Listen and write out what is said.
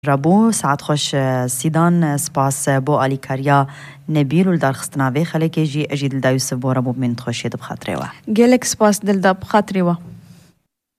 رابو ساعت خوش سیدان سپاس بو آلی کاریا نبیل و در خستناوی خلکی جی اجید الدا یوسف بو رابو من خوشید بخاطره و گلک سپاس دل دا بخاطره و